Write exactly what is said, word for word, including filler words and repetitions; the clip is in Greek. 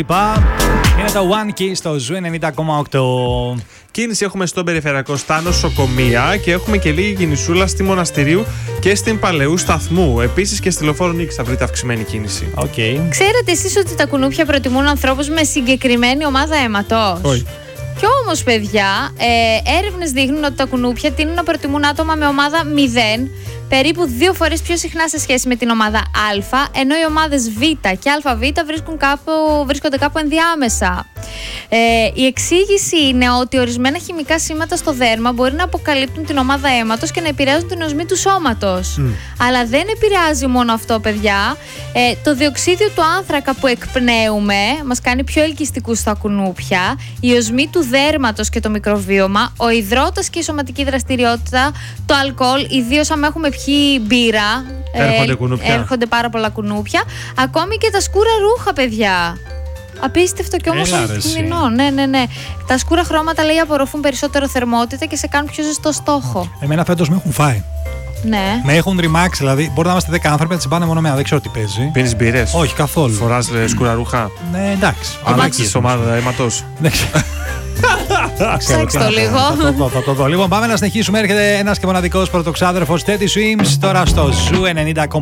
Είναι το One Key στο Ζου ενενήντα κόμμα οκτώ. Κίνηση έχουμε στο περιφερειακό στα νοσοκομεία και έχουμε και λίγη κινησούλα στη Μοναστηρίου και στην Παλαιού Σταθμού. Επίσης και στη Λεωφόρο Νίκης θα βρείτε αυξημένη κίνηση. Okay. Ξέρετε εσείς ότι τα κουνούπια προτιμούν ανθρώπους με συγκεκριμένη ομάδα αίματος? Όχι. Κι όμως, παιδιά, ε, έρευνες δείχνουν ότι τα κουνούπια τείνουν να προτιμούν άτομα με ομάδα μηδέν, περίπου δύο φορές πιο συχνά σε σχέση με την ομάδα Α, ενώ οι ομάδες Β και ΑΒ βρίσκουν κάπου, βρίσκονται κάπου ενδιάμεσα. Ε, η εξήγηση είναι ότι ορισμένα χημικά σήματα στο δέρμα μπορεί να αποκαλύπτουν την ομάδα αίματος και να επηρεάζουν την οσμή του σώματος. Mm. Αλλά δεν επηρεάζει μόνο αυτό, παιδιά. Ε, το διοξίδιο του άνθρακα που εκπνέουμε μας κάνει πιο ελκυστικούς στα κουνούπια. Η οσμή του δέρματος και το μικροβίωμα, ο υδρότας και η σωματική δραστηριότητα, το αλκοόλ, ιδίως αν έχουμε πιει μπύρα. Έρχονται κουνούπια. Έρχονται πάρα πολλά κουνούπια. Ακόμη και τα σκούρα ρούχα, παιδιά. Απίστευτο κι όμως κοινό. Ναι, ναι, ναι. Τα σκούρα χρώματα, λέει, απορροφούν περισσότερο θερμότητα και σε κάνουν πιο ζεστό στόχο. Εμένα φέτος με έχουν φάει. Ναι. Με έχουν ρημάξει, δηλαδή. Μπορεί να είμαστε δέκα άνθρωποι, να τις πάνε μόνο εμένα. Δεν ξέρω τι παίζει. Πίνεις μπύρες? Όχι, καθόλου. Φοράς σκούρα ρούχα? Ναι, εντάξει. Αλλάξεις ομάδα αίματος? Δεν ξέρω. Ψάξτε το λίγο. Θα το, θα το δω. Λοιπόν, πάμε να συνεχίσουμε. Έρχεται ένας και μοναδικός πρωτοξάδερφος Teddy Swims τώρα στο Ζου ενενήντα κόμμα οκτώ.